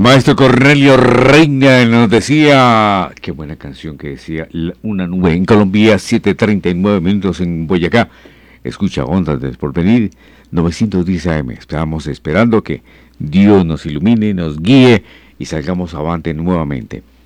maestro Cornelio Reina nos decía, qué buena canción que decía, una nube en Colombia, 7:39 minutos en Boyacá. Escucha Ondas del Porvenir, 910 AM. Estamos esperando que Dios nos ilumine, nos guíe y salgamos avante nuevamente.